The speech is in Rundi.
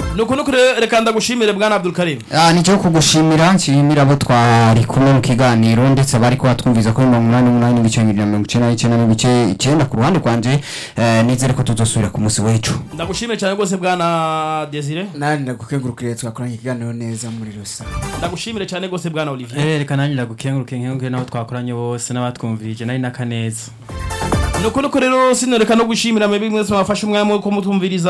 nuko reka ndagushimire bwana Abdul Karim. Nicyo kugushimira nshimira abo twari kumwe mu kiganiro ndetse bari ko batwumviza ko 88 n'ibice 299 n'ibice 9 ku ruhande kwanje nizere ko tuzosubira ku munsi w'ejo. Ndagushimire cyane gose bwana Desire. Nani ndagukengurukire twakoranye ikiganiro neza muri rusa. Ndagushimire cyane gose bwana Olivier. Reka nani ndagukengurukire naho twakoranye bose n'abatwumvije nari nakaneza. Nuko rero sinoreka no gushimira mwebwe mwese mwafashe umwanya wo kumutumviriza.